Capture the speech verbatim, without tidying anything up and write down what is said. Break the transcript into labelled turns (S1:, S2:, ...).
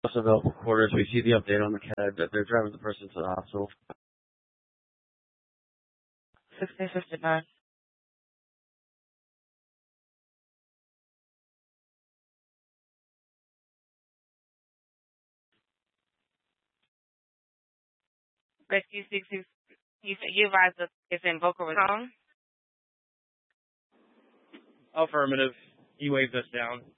S1: Available quarters. We see the update on the C A D that they're driving the person to the hospital.
S2: sixteen fifty-nine. Rescue six six. You you advised us it's in Boca Raton.
S1: Affirmative. He waved us down.